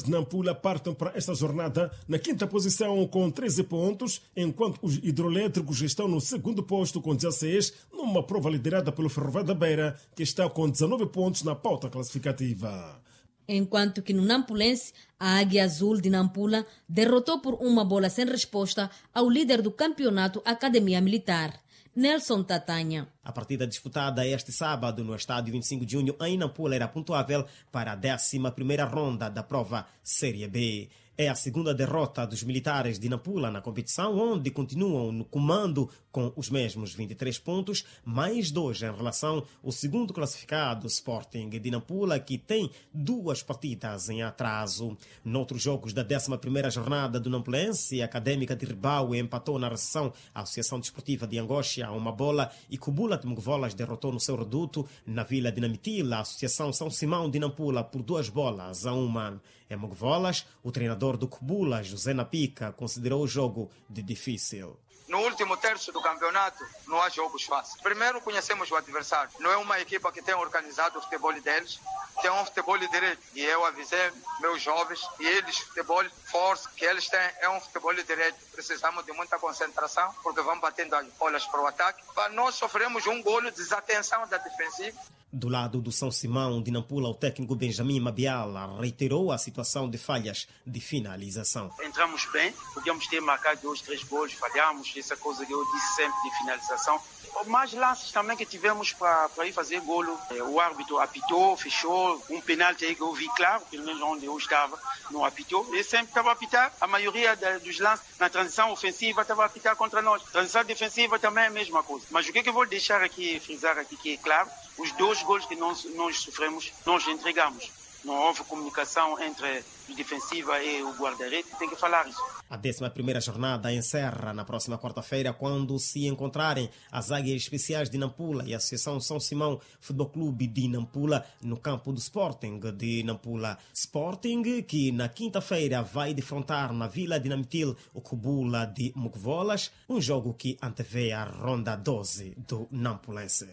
Nampula partem para esta jornada na quinta posição com 13 pontos, enquanto os hidroelétricos estão no segundo posto com 16, numa prova liderada pelo Ferroviário da Beira, que está com 19 pontos na pauta classificativa. Enquanto que no Nampulense, a Águia Azul de Nampula derrotou por uma bola sem resposta ao líder do campeonato, Academia Militar, Nelson Tatanha. A partida disputada este sábado no estádio 25 de junho em Nampula era pontuável para a 11ª ronda da prova Série B. É a segunda derrota dos militares de Nampula na competição, onde continuam no comando com os mesmos 23 pontos, mais 2 em relação ao segundo classificado, Sporting de Nampula, que tem 2 partidas em atraso. Noutros jogos da 11ª jornada do Nampulense, a Académica de Ribaue empatou na recepção à Associação Desportiva de Angocha a uma bola e Kubula de Mogovolas derrotou no seu reduto, na Vila de Namitila, a Associação São Simão de Nampula por 2-1. Em Mogovolas, o treinador do Kubula, José Napica, considerou o jogo de difícil. No último terço do campeonato, não há jogos fáceis. Primeiro, conhecemos o adversário. Não é uma equipa que tem organizado o futebol deles, tem um futebol direito. E eu avisei meus jovens, e eles, futebol forte que eles têm, é um futebol direito. Precisamos de muita concentração, porque vão batendo as bolas para o ataque. Nós sofremos um golo de desatenção da defensiva. Do lado do São Simão de Nampula, o técnico Benjamin Mabiala reiterou a situação de falhas de finalização. Entramos bem, podíamos ter marcado 2, 3 gols, falhamos, essa coisa que eu disse sempre de finalização. Mais lances também que tivemos para ir fazer golo. O árbitro apitou, fechou, um penalti aí que eu vi claro, pelo menos onde eu estava, não apitou. Ele sempre estava a apitar, a maioria dos lances na transição ofensiva estava a apitar contra nós. Transição defensiva também é a mesma coisa. Mas o que eu vou deixar aqui, frisar aqui, que é claro, os 2 gols que nós sofremos, nós entregamos. Não houve comunicação entre a defensiva e o guarda-redes, tem que falar isso. A 11ª jornada encerra na próxima quarta-feira, quando se encontrarem as Águias Especiais de Nampula e a Associação São Simão Futebol Clube de Nampula no campo do Sporting de Nampula. Sporting que na quinta-feira vai defrontar na Vila de Namitil o Kubula de Mogovolas, um jogo que antevê a ronda 12 do Nampulense.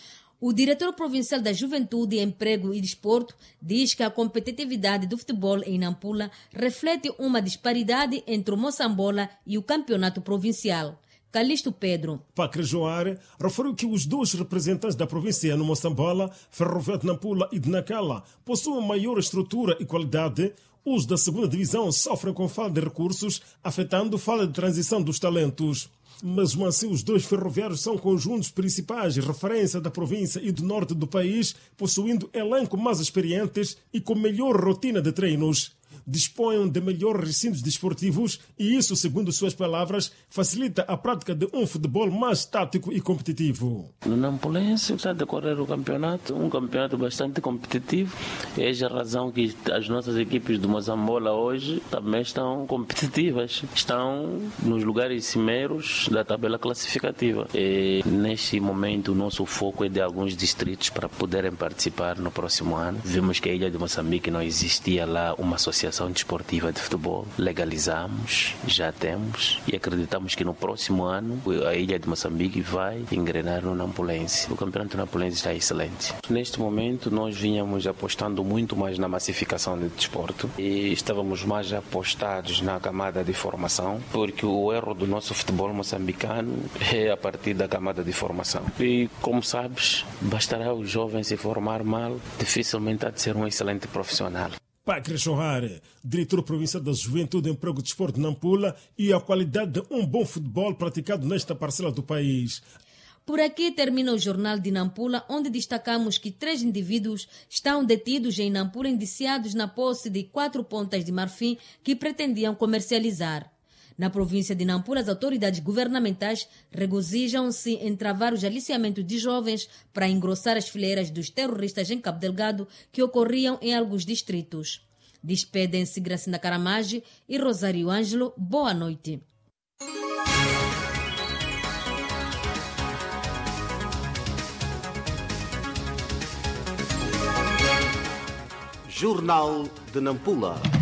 O diretor provincial da Juventude, Emprego e Desporto diz que a competitividade do futebol em Nampula reflete uma disparidade entre o Moçambola e o campeonato provincial. Calixto Pedro. Pacre Joar referiu que os 2 representantes da província no Moçambola, Ferroviário de Nampula e de Nacala, possuem maior estrutura e qualidade. Os da segunda divisão sofrem com falta de recursos, afetando falta de transição dos talentos. Mesmo assim, os 2 ferroviários são conjuntos principais, referência da província e do norte do país, possuindo elenco mais experientes e com melhor rotina de treinos. Dispõem de melhores recintos desportivos e isso, segundo suas palavras, facilita a prática de um futebol mais tático e competitivo. No Nampulense está a decorrer o campeonato, um campeonato bastante competitivo. É a razão que as nossas equipes do Moçambola hoje também estão competitivas, estão nos lugares cimeiros da tabela classificativa. E neste momento o nosso foco é de alguns distritos para poderem participar no próximo ano. Vimos que a ilha de Moçambique não existia lá uma associação desportiva de futebol. Legalizamos, já temos e acreditamos que no próximo ano a ilha de Moçambique vai engrenar no Nampulense. O campeonato nampulense está excelente. Neste momento nós vínhamos apostando muito mais na massificação do desporto e estávamos mais apostados na camada de formação, porque o erro do nosso futebol moçambicano é a partir da camada de formação. E como sabes, bastará o jovem se formar mal, dificilmente há de ser um excelente profissional. Pacre Joar, diretor provincial da Juventude, Emprego e Desporto de Nampula, e a qualidade de um bom futebol praticado nesta parcela do país. Por aqui termina o Jornal de Nampula, onde destacamos que 3 indivíduos estão detidos em Nampula indiciados na posse de 4 pontas de marfim que pretendiam comercializar. Na província de Nampula, as autoridades governamentais regozijam-se em travar os aliciamentos de jovens para engrossar as fileiras dos terroristas em Cabo Delgado que ocorriam em alguns distritos. Despedem-se Gracinda Caramage e Rosário Ângelo. Boa noite. Jornal de Nampula.